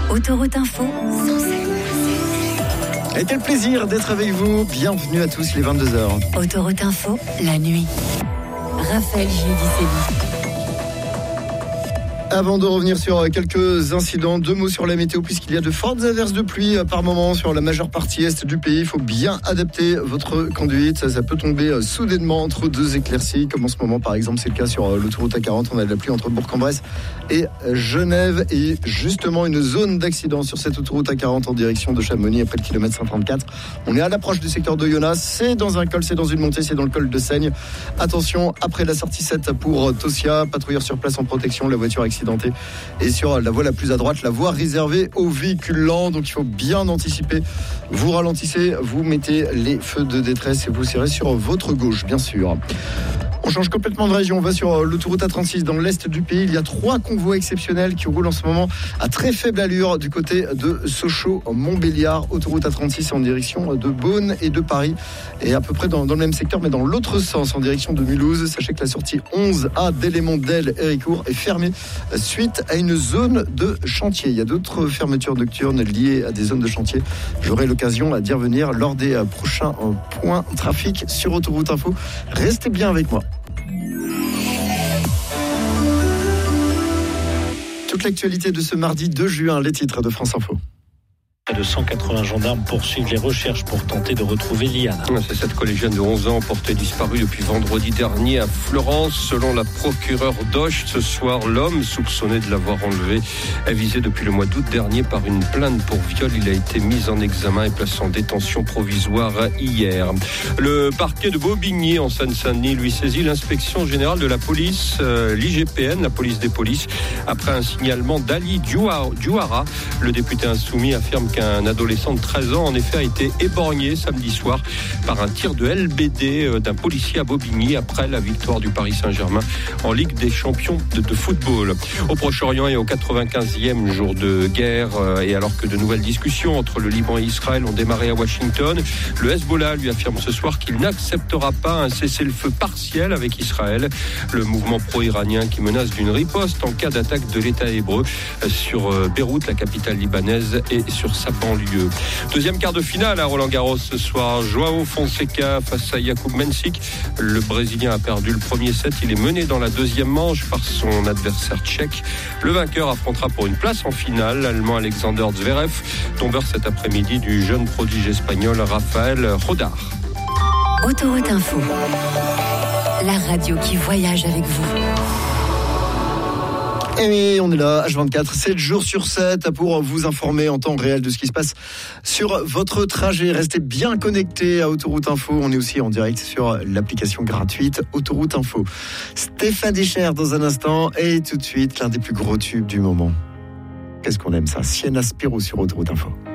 Autoroute Info, Et quel plaisir d'être avec vous. Bienvenue à tous, les 22h. Autoroute Info, la nuit. Raphaël Giudicelli. Avant de revenir sur quelques incidents, 2 mots sur la météo, puisqu'il y a de fortes averses de pluie par moment sur la majeure partie est du pays. Il faut bien adapter votre conduite. Ça peut tomber soudainement entre 2 éclaircies, comme en ce moment, par exemple, c'est le cas sur l'autoroute A40. On a de la pluie entre Bourg-en-Bresse et Genève. Et justement, une zone d'accident sur cette autoroute A40 en direction de Chamonix, après le kilomètre 134. On est à l'approche du secteur de Yonnas. C'est dans un col, c'est dans une montée, c'est dans le col de Seigne. Attention, après la sortie 7 pour Tosia, patrouilleur sur place en protection, la voiture accidentée. Et sur la voie la plus à droite, la voie réservée aux véhicules lents. Donc il faut bien anticiper. Vous ralentissez, vous mettez les feux de détresse et vous serrez sur votre gauche, bien sûr. On change complètement de région, on va sur l'autoroute A36 dans l'est du pays. Il y a 3 convois exceptionnels qui roulent en ce moment à très faible allure du côté de Sochaux-Montbéliard. Autoroute A36 en direction de Beaune et de Paris. Et à peu près dans le même secteur, mais dans l'autre sens, en direction de Mulhouse. Sachez que la sortie 11A d'éléments d'Héricourt est fermée suite à une zone de chantier. Il y a d'autres fermetures nocturnes liées à des zones de chantier. J'aurai l'occasion d'y revenir lors des prochains points trafic sur Autoroute Info. Restez bien avec moi. Toute l'actualité de ce mardi 2 juin, les titres de France Info. Près de 180 gendarmes poursuivent les recherches pour tenter de retrouver Liana. C'est cette collégienne de 11 ans portée disparue depuis vendredi dernier à Florence. Selon la procureure d'Auch, ce soir, l'homme soupçonné de l'avoir enlevé est visé depuis le mois d'août dernier par une plainte pour viol. Il a été mis en examen et placé en détention provisoire hier. Le parquet de Bobigny en Seine-Saint-Denis lui saisit l'inspection générale de la police, l'IGPN, la police des polices, après un signalement d'Ali Diouara. Le député insoumis affirme qu'un adolescent de 13 ans, en effet, a été éborgné samedi soir par un tir de LBD d'un policier à Bobigny après la victoire du Paris Saint-Germain en Ligue des champions de football. Au Proche-Orient et au 95e jour de guerre, et alors que de nouvelles discussions entre le Liban et Israël ont démarré à Washington, le Hezbollah lui affirme ce soir qu'il n'acceptera pas un cessez-le-feu partiel avec Israël. Le mouvement pro-iranien qui menace d'une riposte en cas d'attaque de l'État hébreu sur Beyrouth, la capitale libanaise, et sur sa banlieue. Deuxième quart de finale à Roland-Garros ce soir. Joao Fonseca face à Jakub Mensik. Le Brésilien a perdu le premier set. Il est mené dans la deuxième manche par son adversaire tchèque. Le vainqueur affrontera pour une place en finale l'Allemand Alexander Zverev, tombeur cet après-midi du jeune prodige espagnol Rafael Rodar. Autoroute Info, la radio qui voyage avec vous. Et on est là, H24, 7 jours sur 7, pour vous informer en temps réel de ce qui se passe sur votre trajet. Restez bien connectés à Autoroute Info. On est aussi en direct sur l'application gratuite Autoroute Info. Stéphane Deschères dans un instant, et tout de suite, l'un des plus gros tubes du moment. Qu'est-ce qu'on aime ça, Sienna Spiro sur Autoroute Info.